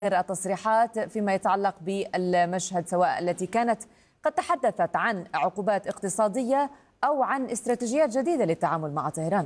التصريحات فيما يتعلق بالمشهد، سواء التي كانت قد تحدثت عن عقوبات اقتصادية أو عن استراتيجيات جديدة للتعامل مع طهران.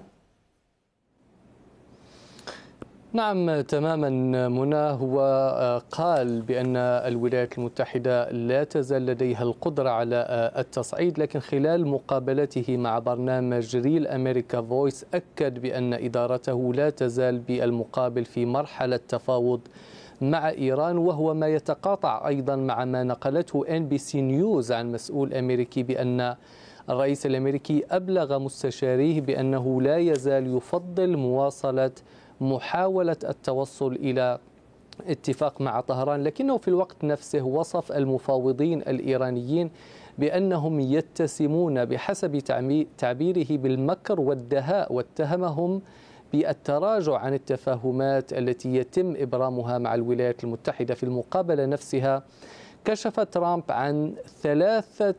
نعم تماما منى، هو قال بأن الولايات المتحدة لا تزال لديها القدرة على التصعيد، لكن خلال مقابلته مع برنامج ريل أمريكا فويس أكد بأن إدارته لا تزال بالمقابل في مرحلة تفاوض مع إيران، وهو ما يتقاطع أيضا مع ما نقلته NBC نيوز عن مسؤول أمريكي بأن الرئيس الأمريكي أبلغ مستشاريه بأنه لا يزال يفضل مواصلة محاولة التوصل إلى اتفاق مع طهران، لكنه في الوقت نفسه وصف المفاوضين الإيرانيين بأنهم يتسمون بحسب تعبيره بالمكر والدهاء، واتهمهم بالتراجع عن التفاهمات التي يتم إبرامها مع الولايات المتحدة. في المقابلة نفسها كشف ترامب عن ثلاث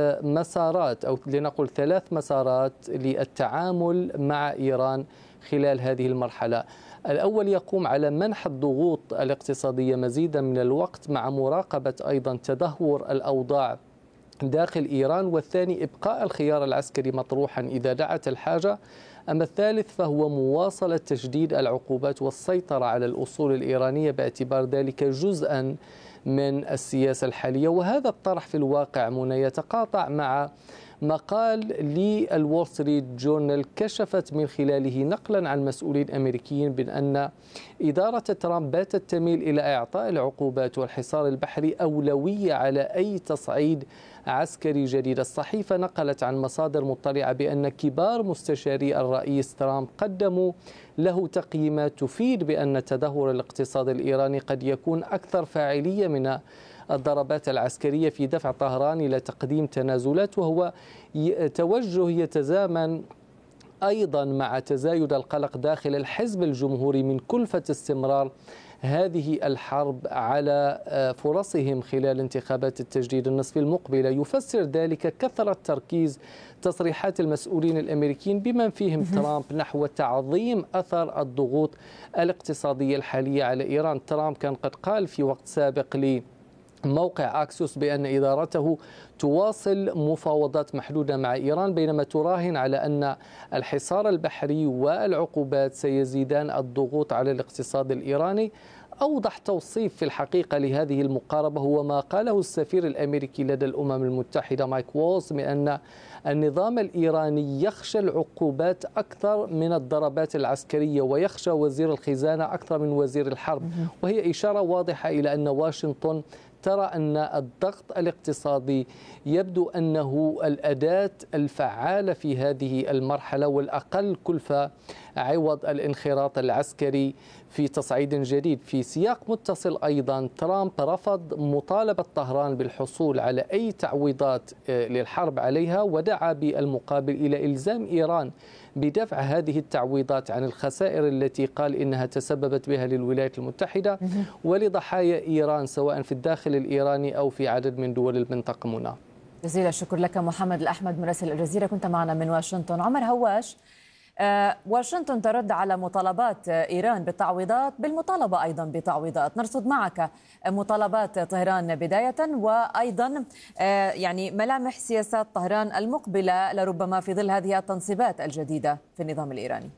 مسارات للتعامل مع إيران خلال هذه المرحلة. الأول يقوم على منح الضغوط الاقتصادية مزيدا من الوقت مع مراقبة أيضا تدهور الأوضاع داخل إيران، والثاني إبقاء الخيار العسكري مطروحا إذا دعت الحاجة. أما الثالث فهو مواصلة تشديد العقوبات والسيطرة على الأصول الإيرانية باعتبار ذلك جزءا من السياسة الحالية. وهذا الطرح في الواقع يتقاطع مع مقال للوول ستريت جورنال كشفت من خلاله نقلا عن مسؤولين أمريكيين بأن إدارة ترامب باتت تميل إلى إعطاء العقوبات والحصار البحري أولوية على أي تصعيد عسكري جديد. الصحيفة نقلت عن مصادر مطلعة بأن كبار مستشاري الرئيس ترامب قدموا له تقييمات تفيد بأن التدهور الاقتصادي الإيراني قد يكون أكثر فاعلية من الضربات العسكرية في دفع طهران إلى تقديم تنازلات، وهو توجه يتزامن أيضا مع تزايد القلق داخل الحزب الجمهوري من كلفة استمرار هذه الحرب على فرصهم خلال انتخابات التجديد النصفي المقبلة. يفسر ذلك كثرة تركيز تصريحات المسؤولين الأمريكيين بمن فيهم ترامب نحو تعظيم أثر الضغوط الاقتصادية الحالية على إيران. ترامب كان قد قال في وقت سابق موقع أكسوس بأن إدارته تواصل مفاوضات محدودة مع إيران، بينما تراهن على أن الحصار البحري والعقوبات سيزيدان الضغوط على الاقتصاد الإيراني. أوضح توصيف في الحقيقة لهذه المقاربة هو ما قاله السفير الأمريكي لدى الأمم المتحدة مايك وولز بأن النظام الإيراني يخشى العقوبات أكثر من الضربات العسكرية، ويخشى وزير الخزانة أكثر من وزير الحرب، وهي إشارة واضحة إلى أن واشنطن ترى أن الضغط الاقتصادي يبدو أنه الأداة الفعالة في هذه المرحلة والأقل كلفة عوض الانخراط العسكري في تصعيد جديد. في سياق متصل أيضا ترامب رفض مطالبة طهران بالحصول على أي تعويضات للحرب عليها، ودعا بالمقابل إلى إلزام إيران بدفع هذه التعويضات عن الخسائر التي قال إنها تسببت بها للولايات المتحدة ولضحايا إيران سواء في الداخل الإيراني أو في عدد من دول المنطقة. منى، جزيل الشكر لك محمد الأحمد مراسل الجزيرة، كنت معنا من واشنطن. عمر هواش، واشنطن ترد على مطالبات إيران بالتعويضات بالمطالبة أيضا بتعويضات. نرصد معك مطالبات طهران بداية، وأيضا يعني ملامح سياسات طهران المقبلة لربما في ظل هذه التنصيبات الجديدة في النظام الإيراني.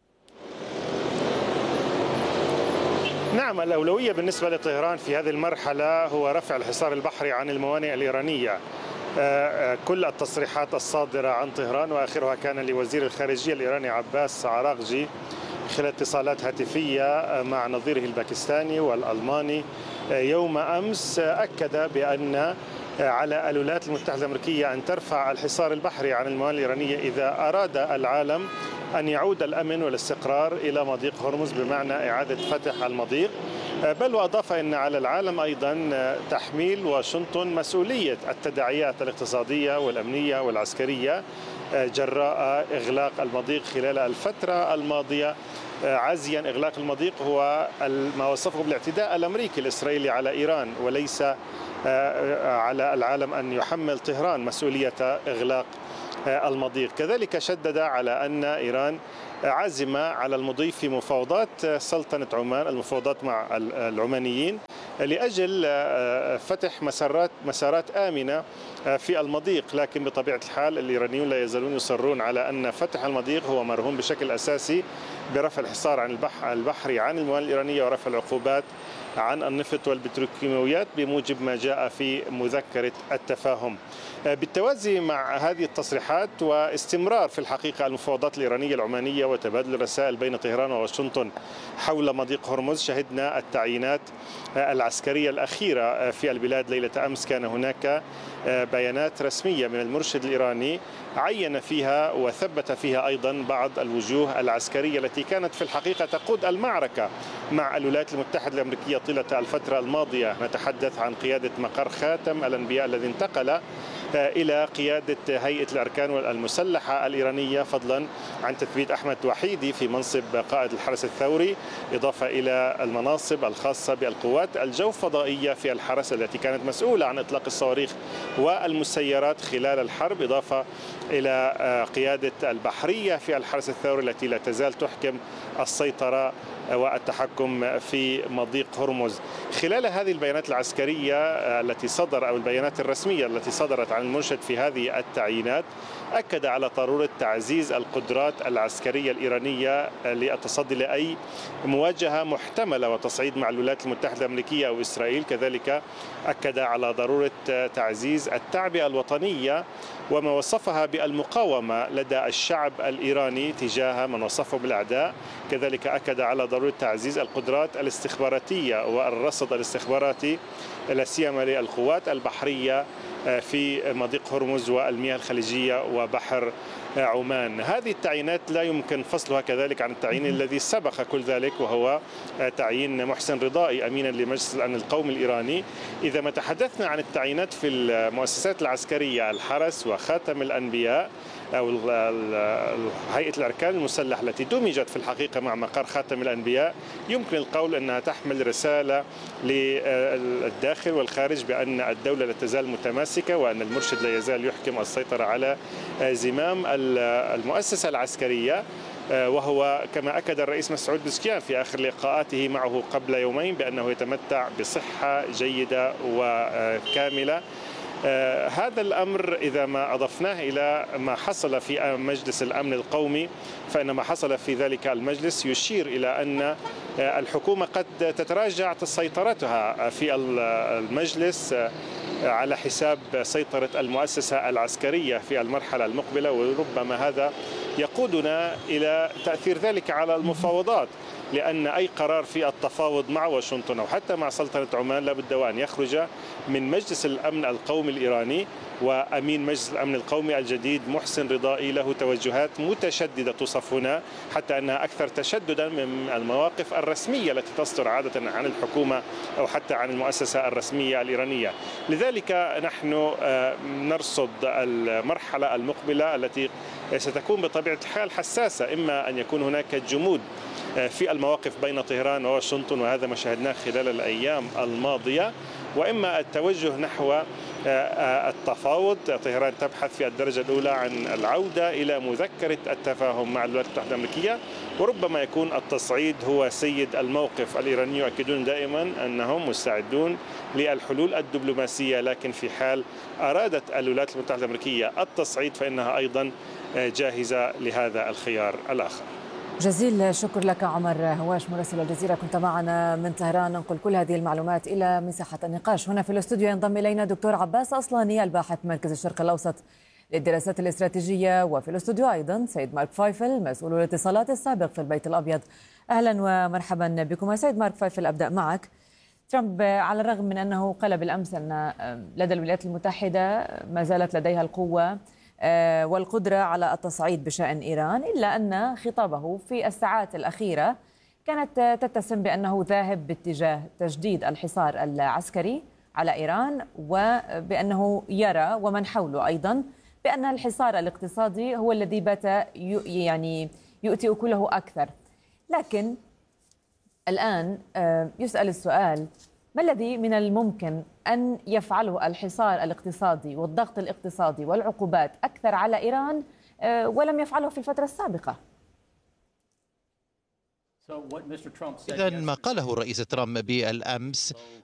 نعم، الأولوية بالنسبة لطهران في هذه المرحلة هو رفع الحصار البحري عن الموانئ الإيرانية. كل التصريحات الصادرة عن طهران وآخرها كان لوزير الخارجية الإيراني عباس عراقجي خلال اتصالات هاتفية مع نظيره الباكستاني والألماني يوم أمس، أكد بأن على الولايات المتحدة الأمريكية أن ترفع الحصار البحري عن الموانئ الإيرانية إذا أراد العالم أن يعود الأمن والاستقرار إلى مضيق هرمز، بمعنى إعادة فتح المضيق. بل وأضاف أن على العالم أيضا تحميل واشنطن مسؤولية التداعيات الاقتصادية والأمنية والعسكرية جراء إغلاق المضيق خلال الفترة الماضية. عازيا إغلاق المضيق هو ما وصفه بالاعتداء الأمريكي الإسرائيلي على إيران، وليس على العالم أن يحمل طهران مسؤولية إغلاق المضيق. كذلك شدد على أن إيران عازمة على المضي في مفاوضات سلطنة عمان، المفاوضات مع العمانيين لأجل فتح مسارات آمنة في المضيق. لكن بطبيعة الحال الإيرانيون لا يزالون يصرون على أن فتح المضيق هو مرهون بشكل أساسي برفع الحصار عن البحري عن الموانئ الإيرانية ورفع العقوبات عن النفط والبتروكيماويات بموجب ما جاء في مذكرة التفاهم. بالتوازي مع هذه التصريحات واستمرار في الحقيقة المفاوضات الإيرانية العمانية وتبادل الرسائل بين طهران وواشنطن حول مضيق هرمز، شهدنا التعيينات العسكرية الأخيرة في البلاد. ليلة أمس كان هناك بيانات رسمية من المرشد الإيراني عين فيها وثبت فيها أيضا بعض الوجوه العسكرية التي كانت في الحقيقة تقود المعركة مع الولايات المتحدة الأمريكية طيلة الفترة الماضية. نتحدث عن قيادة مقر خاتم الأنبياء الذي انتقل إلى قيادة هيئة الأركان المسلحة الإيرانية، فضلا عن تثبيت أحمد وحيدي في منصب قائد الحرس الثوري، إضافة إلى المناصب الخاصة بالقوات الجو الفضائية في الحرس التي كانت مسؤولة عن إطلاق الصواريخ والمسيرات خلال الحرب، إضافة إلى قيادة البحرية في الحرس الثوري التي لا تزال تحكم السيطرة والتحكم في مضيق هرمز. خلال هذه البيانات العسكرية التي صدر أو البيانات الرسمية التي صدرت عن المرشد في هذه التعيينات، أكد على ضرورة تعزيز القدرات العسكرية الإيرانية للتصدي لأي مواجهة محتملة وتصعيد مع الولايات المتحدة الأمريكية أو إسرائيل. كذلك أكد على ضرورة تعزيز التعبئة الوطنية وما وصفها بالمقاومة لدى الشعب الإيراني تجاه من وصفه بالأعداء. كذلك أكد على ضرورة تعزيز القدرات الاستخباراتية والرصد الاستخباراتي لا سيما للقوات البحرية في مضيق هرمز والمياه الخليجية وبحر عمان. هذه التعيينات لا يمكن فصلها كذلك عن التعيين الذي سبق كل ذلك، وهو تعيين محسن رضائي أمينا لمجلس الأمن القومي الإيراني. إذا ما تحدثنا عن التعيينات في المؤسسات العسكرية، الحرس وخاتم الأنبياء أو هيئة الأركان المسلحة التي دمجت في الحقيقة مع مقر خاتم الأنبياء، يمكن القول أنها تحمل رسالة للداخل والخارج بأن الدولة لا تزال متماسكة وأن المرشد لا يزال يحكم السيطرة على زمام المؤسسة العسكرية. وهو كما أكد الرئيس مسعود بزكيان في آخر لقاءاته معه قبل يومين بأنه يتمتع بصحة جيدة وكاملة. هذا الأمر إذا ما أضفناه إلى ما حصل في مجلس الأمن القومي، فإن ما حصل في ذلك المجلس يشير إلى أن الحكومة قد تتراجع سيطرتها في المجلس على حساب سيطرة المؤسسة العسكرية في المرحلة المقبلة، وربما هذا يقودنا إلى تأثير ذلك على المفاوضات، لأن أي قرار في التفاوض مع واشنطن أو حتى مع سلطنة عمان لابد وأن يخرج من مجلس الأمن القومي الإيراني، وأمين مجلس الأمن القومي الجديد محسن رضائي له توجهات متشددة توصف هنا حتى أنها أكثر تشددا من المواقف الرسمية التي تصدر عادة عن الحكومة أو حتى عن المؤسسة الرسمية الإيرانية. لذلك نحن نرصد المرحلة المقبلة التي ستكون بطبيعة الحال حساسة، إما أن يكون هناك جمود في المواقف بين طهران وواشنطن، وهذا ما شاهدناه خلال الأيام الماضية، وإما التوجه نحو التفاوض. طهران تبحث في الدرجة الأولى عن العودة إلى مذكرة التفاهم مع الولايات المتحدة الأمريكية، وربما يكون التصعيد هو سيد الموقف. الإيرانيون يؤكدون دائما أنهم مستعدون للحلول الدبلوماسية، لكن في حال أرادت الولايات المتحدة الأمريكية التصعيد فإنها أيضا جاهزة لهذا الخيار الآخر. جزيل الشكر لك عمر هواش مراسل الجزيرة، كنت معنا من طهران ننقل كل هذه المعلومات إلى مساحة النقاش. هنا في الاستوديو ينضم إلينا دكتور عباس أصلاني الباحث مركز الشرق الأوسط للدراسات الاستراتيجية، وفي الاستوديو أيضا سيد مارك فايفل مسؤول الاتصالات السابق في البيت الأبيض. أهلا ومرحبا بكم. سيد مارك فايفل، أبدأ معك. ترامب على الرغم من أنه قال بالأمس أن لدى الولايات المتحدة ما زالت لديها القوة والقدرة على التصعيد بشأن إيران، إلا أن خطابه في الساعات الأخيرة كانت تتسم بأنه ذاهب باتجاه تجديد الحصار العسكري على إيران، وبأنه يرى ومن حوله أيضا بأن الحصار الاقتصادي هو الذي بات يعني يؤتي أكله أكثر. لكن الآن يسأل السؤال: ما الذي من الممكن أن يفعله الحصار الاقتصادي والضغط الاقتصادي والعقوبات أكثر على إيران ولم يفعله في الفترة السابقة؟ إذا ما قاله الرئيس ترامب بالأمس